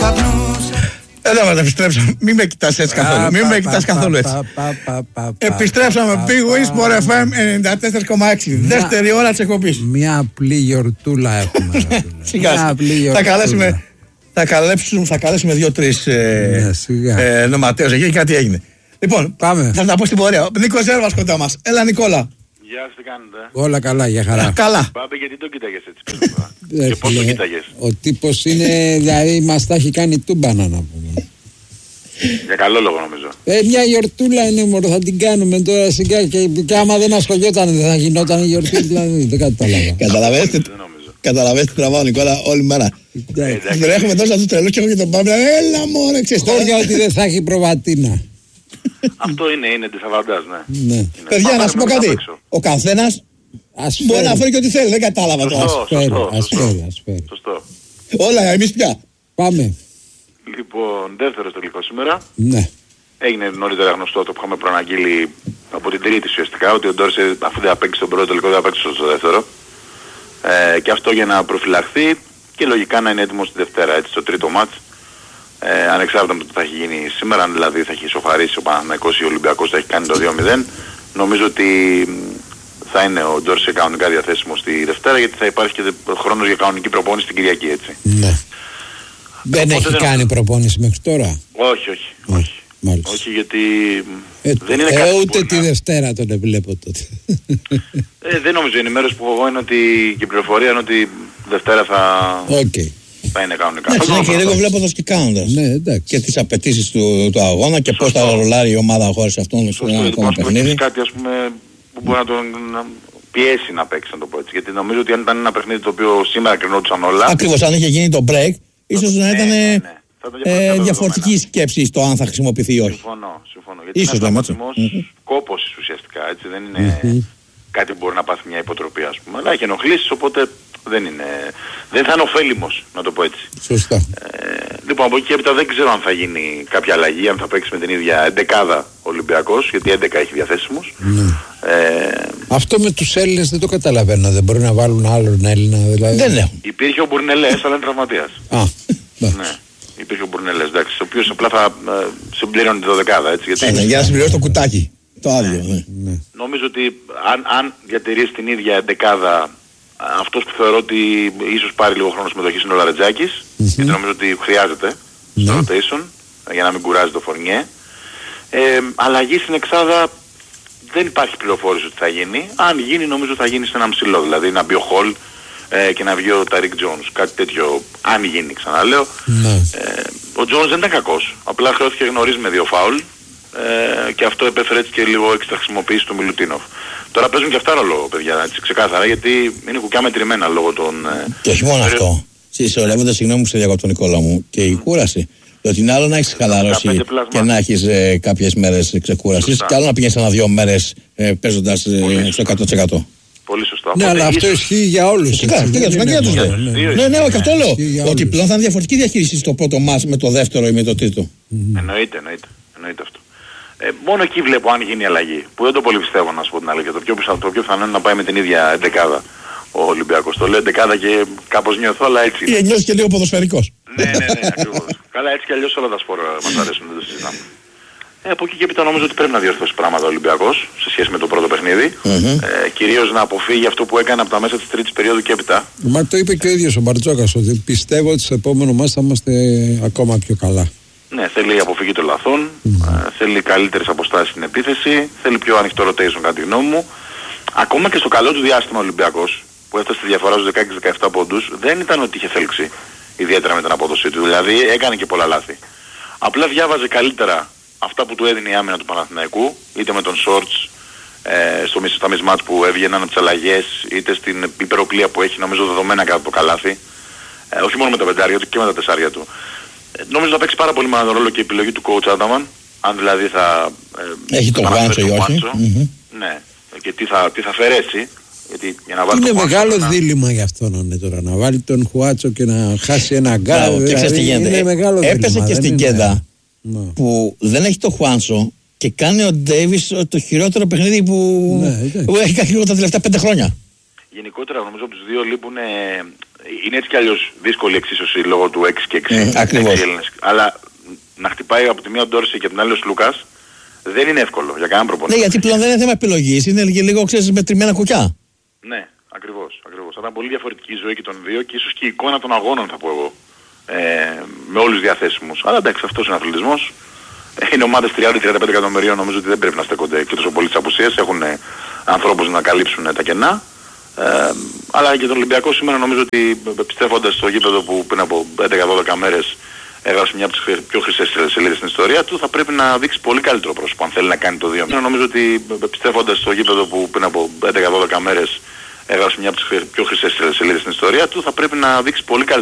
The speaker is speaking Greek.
καπνούς. Εδώ μας επιστρέψαμε. Μην με κοιτάς έτσι καθόλου. Μην με κοιτάς καθόλου έτσι. Επιστρέψαμε. Big Wings Sport FM 94,6. Δεύτερη ώρα της εκπομπής. Μια απλή γιορτούλα έχουμε. Σιγά. Θα καλέσουμε 2-3 νοματέους εκεί και κάτι έγινε. Λοιπόν, πάμε. Θα τα πω στην πορεία. Νίκος Ζέρβας κοντά μας. Έλα Νικόλα. Γεια σας, τι κάνετε? Όλα καλά, για χαρά. Καλά. Πάμε, γιατί το κοίταγες έτσι? Και πώς το κοίταγες? Ο τύπος είναι, δηλαδή μας τα έχει κάνει τούμπανα να πούμε. Για καλό λόγο νομίζω. Μια γιορτούλα είναι μόνο, θα την κάνουμε τώρα σιγά και άμα δεν ασχολιόταν δεν θα γινόταν η γιορτή, δηλαδή δεν κατάλαβα. Καταλαβαίνετε τι τραβάω Νικόλα όλη μέρα. Δεν έχουμε τόσα τους τρελούς και έχω και τον Παύλα. Έλα μωρέ, χώρια ότι δεν θα έχει προβατίνα. Αυτό είναι της αβαντάζ, ναι. Παιδιά, να σου πω κάτι. Ο καθένας μπορεί να φέρει και ό,τι θέλει. Δεν κατάλαβα τώρα. Ασφαίρει. Σωστό. Όλα, εμείς πια. Πάμε. Λοιπόν, δεύτερο τελικό σήμερα. Ναι. Έγινε νωρίτερα γνωστό το που είχαμε προαναγγείλει από την Τρίτη ουσιαστικά, ότι ο Ντόρσε αφού δεν απέξει τον πρώτο τελικό δεν απέξει στο δεύτερο. Και αυτό για να προφυλαχθεί και λογικά να είναι έτοιμο στη Δευτέρα, έτσι, στο τρίτο μάτς. Ανεξάρτητα με το τι θα έχει γίνει σήμερα, αν δηλαδή θα έχει ισοφαρίσει ο Παναθηναϊκός ή ο Ολυμπιακός θα έχει κάνει το 2-0, νομίζω ότι θα είναι ο Ντόρσε κανονικά διαθέσιμο στη Δευτέρα, γιατί θα υπάρχει και χρόνος για κανονική προπόνηση την Κυριακή, έτσι. Ναι. Δεν έχει κάνει προπόνηση μέχρι τώρα? Όχι. Όχι, γιατί δεν είναι κάτι ούτε τη Δευτέρα τον βλέπω τότε. Δεν νομίζω, οι ενημέρωση που έχω είναι ότι και η πληροφορία είναι ότι Δευτέρα θα είναι κανονικά. Εντάξει, και λίγο βλέποντας και κάνοντας. Και τις απαιτήσεις του αγώνα και πώς θα ρολάρει η ομάδα χωρίς αυτόν στο ακόμα παιχνίδι. Κάτι ας πούμε που μπορεί να τον πιέσει να παίξει, να το πω έτσι. Γιατί νομίζω ότι αν ήταν ένα παιχνίδι το οποίο σήμερα κρινόντουσαν όλα. Ακριβώς, αν είχε γίνει το break, ίσως να ήταν διαφορετική η σκέψη στο αν θα χρησιμοποιηθεί ή όχι. Συμφωνώ. Γιατί ίσως είναι ένας κόπωσης ουσιαστικά, έτσι. Δεν είναι κάτι που μπορεί να πάθει μια υποτροπή, ας πούμε. Αλλά έχει ενοχλήσεις, οπότε δεν θα είναι ωφέλιμος, να το πω έτσι. Σωστά. Λοιπόν, από εκεί και έπειτα δεν ξέρω αν θα γίνει κάποια αλλαγή, αν θα παίξει με την ίδια εντεκάδα Ολυμπιακός, γιατί 11 έχει διαθέσιμους. Αυτό με τους Έλληνες δεν το καταλαβαίνω, δεν μπορεί να βάλουν άλλον Έλληνα δηλαδή. Δεν έχουν. Υπήρχε ο Μπουρνελές, αλλά είναι τραυματίας. Ναι. Υπήρχε ο Μπουρνελές, εντάξει, ο οποίος απλά θα συμπληρώνει τη δωδεκάδα, έτσι. Για να συμπληρώσει το κουτάκι. Το άδειο. Νομίζω ότι αν διατηρήσει την ίδια εντεκάδα, αυτός που θεωρώ ότι ίσως πάρει λίγο χρόνο συμμετοχής είναι ο Λαρετζάκης, γιατί νομίζω ότι χρειάζεται στο rotation για να μην κουράζει το Φορνιέ. Αλλαγή στην εξάδα δεν υπάρχει πληροφόρηση ότι θα γίνει. Αν γίνει, νομίζω θα γίνει σε ένα ψηλό, δηλαδή να μπει ο Χολ και να βγει ο Ταρίκ Τζόνς, κάτι τέτοιο, αν γίνει, ξαναλέω. Ο Τζόνς δεν ήταν κακός, απλά χρεώθηκε γνωρίς με 2 φάουλ και αυτό επέφερε έτσι και λίγο έξτρα χρησιμοποίηση του Μιλουτίνοφ. Τώρα παίζουν και αυτά ρόλο, παιδιά, έτσι ξεκάθαρα, γιατί είναι κουκιά μετρημένα λόγω των... Και όχι μόνο αυτό. Συσσωρεύοντας, συγγνώμη που σε διακόπτω Νικόλα μου, και η κούραση. Διότι είναι άλλο να έχεις χαλαρώσει και να έχεις κάποιες μέρες ξεκούρασης, και άλλο να πηγαίνεις 1-2 μέρες παίζοντας στο 100%. Πολύ σωστά. Ναι, αλλά αυτό ισχύει για όλους. Ναι, όχι αυτό λέω. Ότι πλέον θα είναι διαφορετική διαχείριση στο πρώτο μάτς με το δεύτερο ή με το τρίτο. Εννοείται αυτό. Μόνο εκεί βλέπω αν γίνει αλλαγή. Που δεν το πολύ πιστεύω, να σου πω την αλήθεια. Το πιο πιθανό είναι να πάει με την ίδια εντεκάδα ο Ολυμπιακός. Το λέω εντεκάδα και κάπως νιώθω, αλλά έτσι είναι. Νιώθεις και λίγο ποδοσφαιρικός. Ναι, ακριβώς. Καλά, έτσι κι αλλιώς όλα τα σπορ μας αρέσουν, δεν το συζητάμε. Από εκεί και έπειτα νομίζω ότι πρέπει να διορθώσει πράγματα ο Ολυμπιακός σε σχέση με το πρώτο παιχνίδι. Κυρίως να αποφύγει αυτό που έκανε από τα μέσα της τρίτης περίοδου και έπειτα. Μα το είπε και ο ίδιος ο Μπαρτζόκας, ότι πιστεύω ότι στο επόμενο μας θα είμαστε ακόμα πιο καλά. Ναι, θέλει αποφύγη των λαθών, θέλει καλύτερες αποστάσεις στην επίθεση, θέλει πιο ανοιχτό rotation κατά τη γνώμη μου. Ακόμα και στο καλό του διάστημα ο Ολυμπιακός, που έφτασε στη διαφορά στους 16-17 πόντους, δεν ήταν ότι είχε θέλξει ιδιαίτερα με την απόδοσή του. Δηλαδή έκανε και πολλά λάθη. Απλά διάβαζε καλύτερα αυτά που του έδινε η άμυνα του Παναθηναϊκού, είτε με τον Shorts, στα μισμάτς που έβγαιναν από τις αλλαγές, είτε στην υπεροπλία που έχει νομίζω δεδομένα κάτω από το καλάθι. Όχι μόνο με τα πεντάρια του και με τα τεσσάρια του. Νομίζω θα παίξει πάρα πολύ μεγάλο ρόλο και η επιλογή του coach Άνταμαν, αν δηλαδή θα... έχει τον Χουάντσο ή όχι. Ναι, και τι θα αφαιρέσει. Γιατί για να βάλει είναι μεγάλο δίλημμα για αυτόν τώρα, να βάλει τον Χουάτσο και να χάσει ένα γκάλ. Έπεσε και στην Κέντα που δεν έχει το Χουάντσο και κάνει ο Ντέιβις το χειρότερο παιχνίδι που έχει κάνει τα τελευταία 5 χρόνια. Γενικότερα νομίζω από τους δύο λείπουν είναι έτσι κι αλλιώς δύσκολη εξίσωση λόγω του 6 και 6. Ακριβώς. Αλλά να χτυπάει από τη μία ο Ντόρση και την άλλη ο Σλούκας δεν είναι εύκολο για κανέναν προπονητή. Ναι, γιατί πλέον δεν είναι θέμα επιλογής, είναι λίγο, ξέρεις, μετρημένα κουκιά. Ναι, ακριβώς. Θα ήταν πολύ διαφορετική η ζωή και των δύο και ίσως και η εικόνα των αγώνων, θα πω εγώ. Με όλους τους διαθέσιμους. Αλλά εντάξει, αυτός είναι ο αθλητισμός. Είναι ομάδες 30-35 εκατομμυρίων, νομίζω ότι δεν πρέπει να στέκονται και τόσο πολύ τις απουσίες. Έχουν ανθρώπους να καλύψουν τα κενά. Αλλά και τον Ολυμπιακό σήμερα νομίζω ότι επιστρέφοντας στο γήπεδο που πριν από 11-12 μέρες έγραψε μια από τις πιο χρυσές σελίδες στην ιστορία του, θα πρέπει να δείξει πολύ καλύτερο πρόσωπο αν θέλει να κάνει το 2. Νομίζω ότι επιστρέφοντας στο γήπεδο που πριν από 11-12 μέρες έγραψε μια από τις πιο χρυσές σελίδες στην ιστορία του, θα πρέπει να δείξει πολύ καλύτερο.